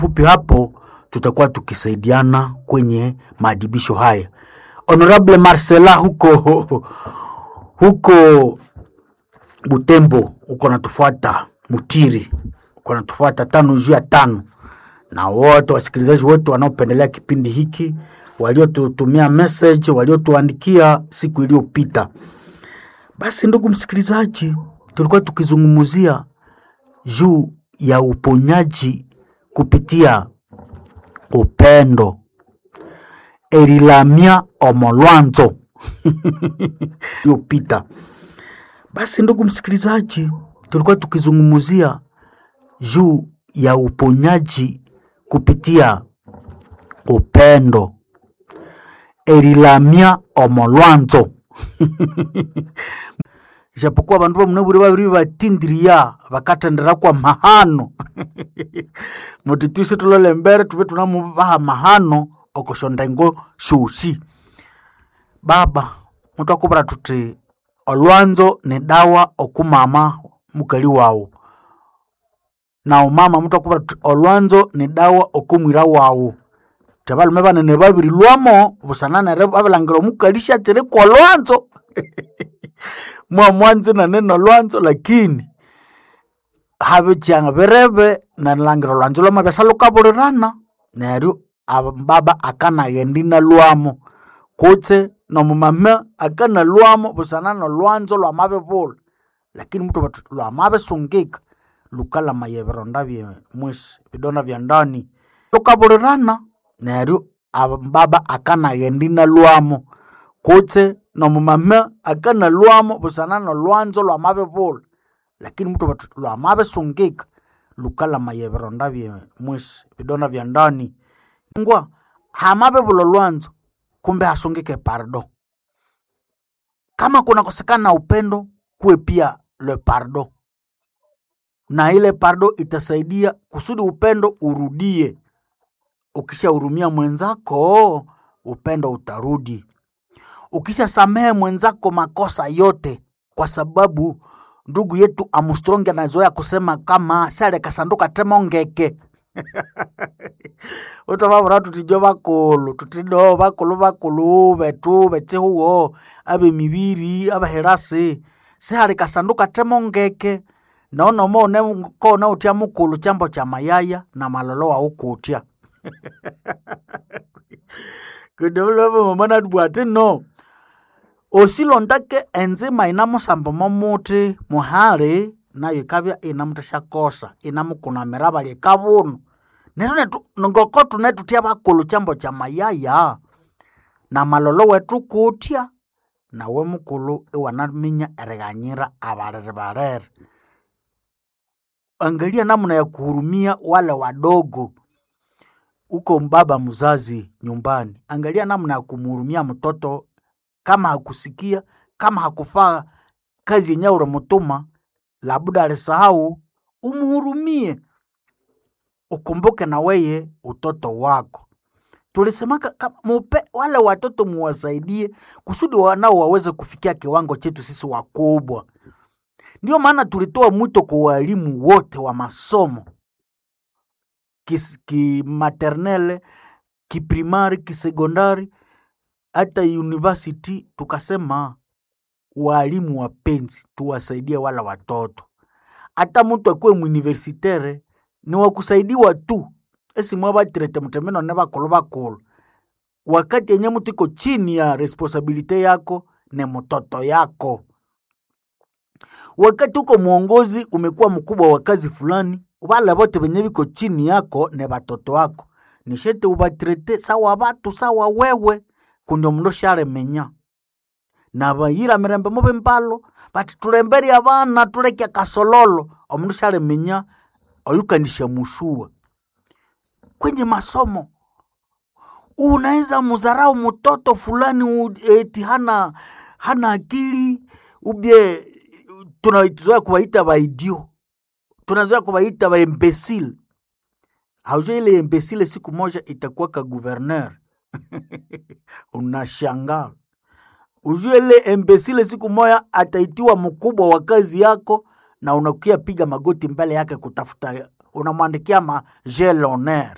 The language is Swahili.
Fupi hapo tutakuwa tukisaidiana kwenye maadibisho haya. Honorable Marcela huko Butembo uko natufuata, Mutiri uko natufuata 5 na wote wasikilizaji wetu wanaopendelea kipindi hiki, waliotutumia message, waliotuandikia siku iliyopita. Basi ndugu msikilizaji, tulikuwa tukizungumzia juu ya uponyaji kupitia upendo. Erilamia omolwanzo iliyopita. Basi ndugu msikilizaji, tulikuwa tukizungumzia juu ya uponyaji kupitia upendo. Erilamia omolwanzo. Japokuwa bandu bamwe babiri batindiria bakatendera kwa mahano. Mutituse tulole mbere tube tunamubaha mahano okoshondengo shushi. Baba, mutakubara tuti olwanzo ni dawa okumama mukali wao. Na umama mutakubara tuti olwanzo ni dawa okumwira wao. Tabalume banene babiri lwamo busanana rebo abalangiro mukalisha tere kwa olwanzo. Mwanzi na neno lwanzo, lakini habe changa berebe na langiro lwanzo loma besaluka burirana neryo baba akana gendina lwamo kutse no mumama akana lwamo busanana lwanzo lwa mabebol, lakini mtu batu lwa mabe sungika lukala mayeberonda bye mwisi bidona bya ndani lukaburirana neryo baba akana gendina lwamo kutse no mumama akana lwamo busanana lwanzo lwa mabebol, lakini mtu batu lwa mabe sungika lukala mayeberonda bye mwisi bidona bya ndani ngwa hamabebulo lwanzo kumbe hasungike pardo. Kama kuna kosekana upendo, kuwe pia le pardo, na ile pardo itasaidia kusudi upendo urudie. Ukisha hurumia mwenzako, upendo utarudi. Ukisha samehe mwenzako makosa yote, kwa sababu ndugu yetu Armstrong anazoea kusema kama sale kasanduka temongeke. Utavavura tutijo bakulu, tutido bakulu betu betehuo abe mibiri abaherasi sale kasanduka temongeke. Naona mone kona utia mukulu chambo cha mayaya na malolo wa ukutia. Kudolo mama bwate no. Osilondake enzima inamusambo momuti muhare na yikabya inamutashakosa inamukuna miraba likabunu. Nero ngokotu netu tia bakulu chambo cha mayaya na malolo wetu kutia na we mukulu iwanaminya ereganyira abarere. Angalia namna ya kuhurumia wale wadogo. Uko mbaba mzazi nyumbani, angalia namna ya kumhurumia mtoto. Kama hakusikia, kama hakufaa kazi yenyewe uramutuma, labuda alisahau, umhurumie. Ukumbuke na weye utoto wako. Tulisemaka mupe wale watoto muwasaidie kusudi wanao waweze kufikia kiwango chetu sisi wakubwa. Ndio maana tulitoa mwito kwa walimu wote wa masomo, ki maternelle, ki primary, ki secondary, hata university. Tukasema walimu wapenzi tuwasaidie wala watoto. Hata mtu akue muuniversitere ni wakusaidiwa tu. Esi mwaba tirete mtemeno neba kolo. Wakati yenye mtu iko chini ya responsibility yako ni mtoto yako. Wakati uko muongozi umekuwa mkubwa wa kazi fulani, wale wote wenye biko chini yako ni batoto wako. Nishete ubatirete sawa batu sawa wewe kundio mndo share menya. Na bayira mirembe mobe mpalo, bati tulemberi abana tuleke kasololo, mndo share menya oyukanisha mushua. Kwenye masomo unaweza muzarau mtoto fulani eti hana akili, ubye tunazoea kuwaita baidio, tunazoea kuwaita ba imbecile. Haujua ile imbecile siku moja itakuwa ka gouverneur. Unashangaa. Ujue ile imbecile siku moja ataitiwa mkubwa wa kazi yako na unakuya piga magoti mbele yake kutafuta, unamwandikia ma je l'honneur.